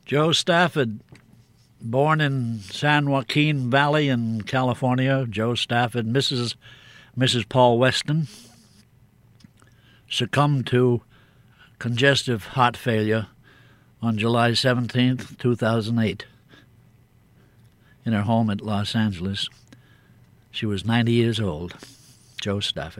Joe Stafford, born in San Joaquin Valley in California. Joe Stafford, Mrs. Paul Weston, succumbed to congestive heart failure on July 17th, 2008, in her home at Los Angeles. She was 90 years old. Joe Stafford.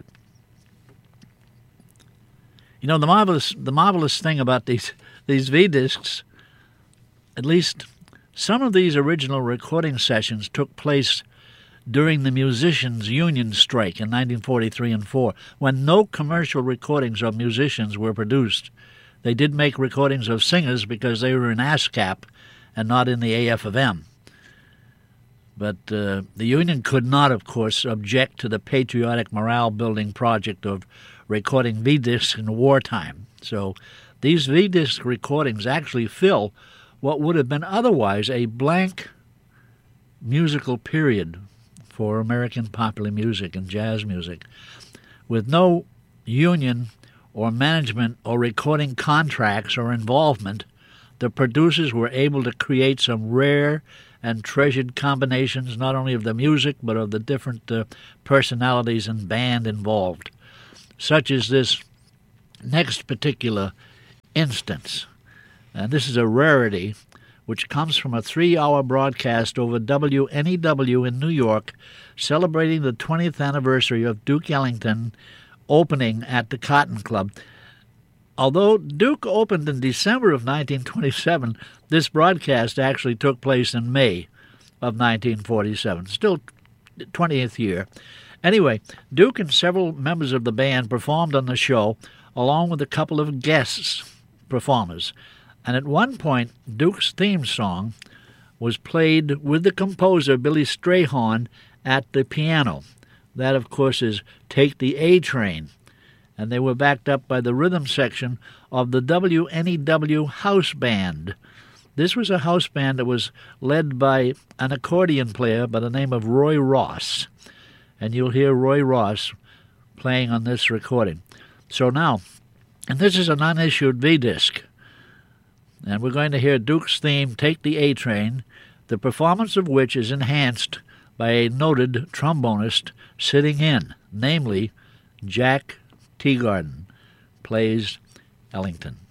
You know, the marvelous thing about these V-discs, at least some of these original recording sessions took place during the musicians' union strike in 1943 and 4, when no commercial recordings of musicians were produced. They did make recordings of singers because they were in ASCAP and not in the AF of M. But the union could not, of course, object to the patriotic morale-building project of recording V-discs in wartime. So these V-disc recordings actually fill what would have been otherwise a blank musical period for American popular music and jazz music. With no union or management or recording contracts or involvement, the producers were able to create some rare and treasured combinations not only of the music but of the different personalities and band involved, such as this next particular instance. And this is a rarity which comes from a 3-hour broadcast over WNEW in New York celebrating the 20th anniversary of Duke Ellington opening at the Cotton Club. Although Duke opened in December of 1927, this broadcast actually took place in May of 1947, still 20th year. Anyway, Duke and several members of the band performed on the show, along with a couple of guests performers. And at one point, Duke's theme song was played with the composer Billy Strayhorn at the piano. That, of course, is Take the A Train. And they were backed up by the rhythm section of the WNEW House Band. This was a house band that was led by an accordion player by the name of Roy Ross. And you'll hear Roy Ross playing on this recording. So now, and this is an unissued V-disc, and we're going to hear Duke's theme, Take the A Train, the performance of which is enhanced by a noted trombonist sitting in, namely Jack Teagarden, plays Ellington.